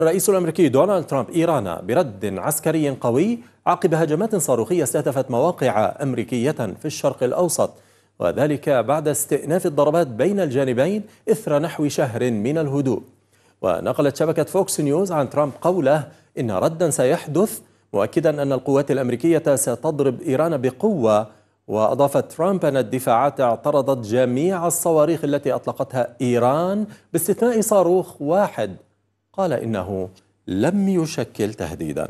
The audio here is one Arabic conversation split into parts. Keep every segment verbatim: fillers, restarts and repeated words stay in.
الرئيس الأمريكي دونالد ترامب إيران برد عسكري قوي عقب هجمات صاروخية استهدفت مواقع أمريكية في الشرق الأوسط، وذلك بعد استئناف الضربات بين الجانبين إثر نحو شهر من الهدوء. ونقلت شبكة فوكس نيوز عن ترامب قوله إن ردا سيحدث، مؤكدا أن القوات الأمريكية ستضرب إيران بقوة. وأضاف ترامب أن الدفاعات اعترضت جميع الصواريخ التي أطلقتها إيران باستثناء صاروخ واحد قال إنه لم يشكل تهديدا.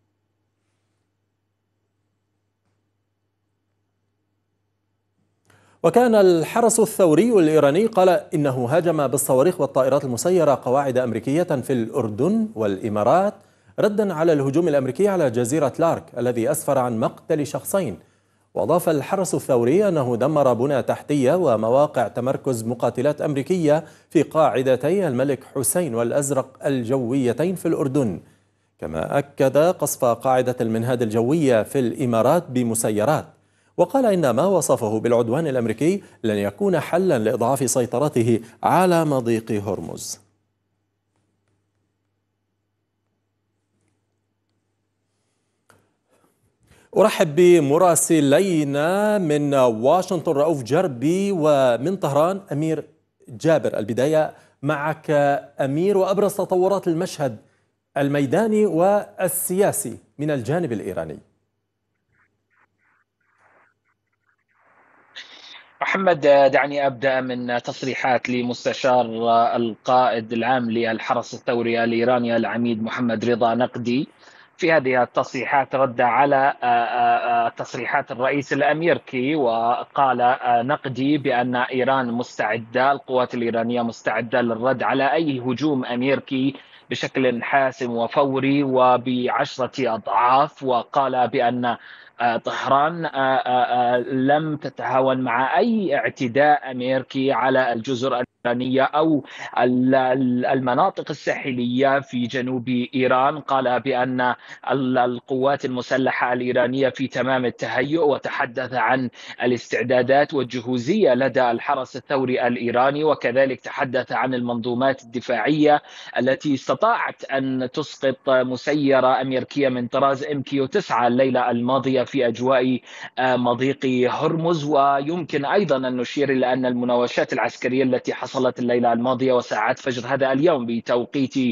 وكان الحرس الثوري الإيراني قال إنه هاجم بالصواريخ والطائرات المسيرة قواعد أمريكية في الأردن والإمارات ردا على الهجوم الأمريكي على جزيرة لارك الذي أسفر عن مقتل شخصين. وأضاف الحرس الثوري أنه دمر بنى تحتية ومواقع تمركز مقاتلات أمريكية في قاعدتي الملك حسين والأزرق الجويتين في الأردن، كما أكد قصف قاعدة المنهاد الجوية في الإمارات بمسيرات. وقال إن ما وصفه بالعدوان الأمريكي لن يكون حلا لإضعاف سيطرته على مضيق هرمز. أرحب بمراسلينا من واشنطن رؤوف جربي، ومن طهران أمير جابر. البداية معك أمير، وأبرز تطورات المشهد الميداني والسياسي من الجانب الإيراني. محمد، دعني أبدأ من تصريحات لمستشار القائد العام للحرس الثوري الإيراني العميد محمد رضا نقدي. في هذه التصريحات رد على تصريحات الرئيس الأمريكي، وقال نقدي بأن إيران مستعدة، القوات الإيرانية مستعدة للرد على أي هجوم أمريكي بشكل حاسم وفوري وبعشرة أضعاف. وقال بأن طهران لم تتهاون مع أي اعتداء أمريكي على الجزر الإيرانية أو المناطق الساحلية في جنوب إيران. قال بأن القوات المسلحة الإيرانية في تمام التهيؤ، وتحدث عن الاستعدادات والجهوزية لدى الحرس الثوري الإيراني، وكذلك تحدث عن المنظومات الدفاعية التي استطاعت أن تسقط مسيرة أمريكية من طراز إم كيو تسعة الليلة الماضية في أجواء مضيق هرمز. ويمكن أيضا أن نشير إلى أن المناوشات العسكرية التي حصلت الليلة الماضية وساعات فجر هذا اليوم بتوقيت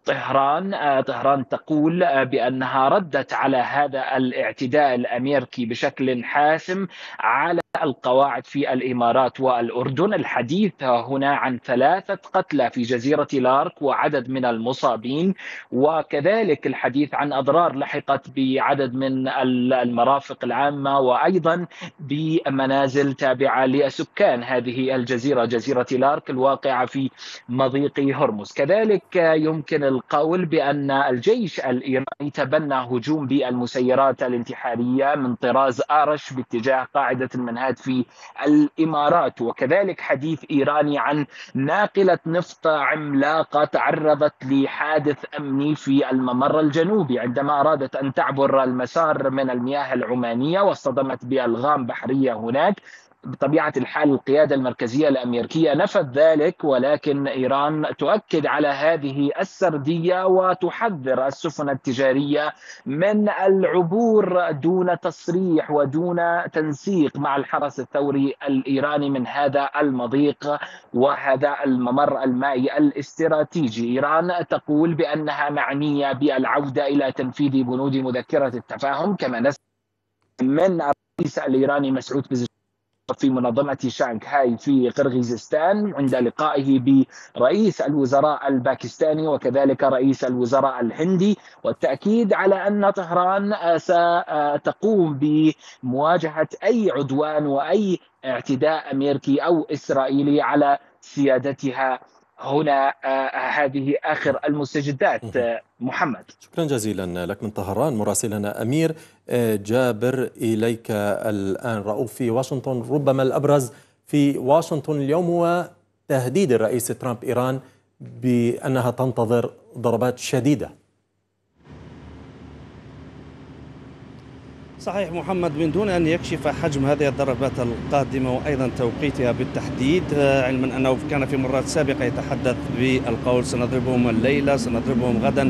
طهران طهران تقول بأنها ردت على هذا الاعتداء الأمريكي بشكل حاسم على القواعد في الإمارات والأردن. الحديث هنا عن ثلاثة قتلى في جزيرة لارك وعدد من المصابين، وكذلك الحديث عن أضرار لحقت بعدد من المرافق العامة وأيضا بمنازل تابعة لسكان هذه الجزيرة، جزيرة لارك الواقعة في مضيق هرمز. كذلك يمكن القول بأن الجيش الإيراني تبنى هجوم بالمسيرات الانتحارية من طراز آرش باتجاه قاعدة المنهاد في الإمارات. وكذلك حديث إيراني عن ناقلة نفط عملاقة تعرضت لحادث أمني في الممر الجنوبي عندما أرادت أن تعبر المسار من المياه العمانية واصطدمت بألغام بحرية هناك. بطبيعة الحال القيادة المركزية الأمريكية نفت ذلك، ولكن إيران تؤكد على هذه السردية وتحذر السفن التجارية من العبور دون تصريح ودون تنسيق مع الحرس الثوري الإيراني من هذا المضيق وهذا الممر المائي الاستراتيجي. إيران تقول بأنها معنية بالعودة إلى تنفيذ بنود مذكرة التفاهم، كما نسمع من الرئيس الإيراني مسعود بزشكيان في منظمة شانغهاي في قرغيزستان عند لقائه برئيس الوزراء الباكستاني وكذلك رئيس الوزراء الهندي، والتأكيد على أن طهران ستقوم بمواجهة أي عدوان وأي اعتداء أمريكي أو إسرائيلي على سيادتها هنا. هذه آخر المستجدات. محمد، شكرا جزيلا لك من طهران مراسلنا أمير جابر. إليك الآن رؤوف في واشنطن. ربما الأبرز في واشنطن اليوم هو تهديد الرئيس ترامب إيران بأنها تنتظر ضربات شديدة. صحيح محمد، من دون أن يكشف حجم هذه الضربات القادمة وأيضا توقيتها بالتحديد، علما أنه كان في مرات سابقة يتحدث بالقول سنضربهم الليلة سنضربهم غدا.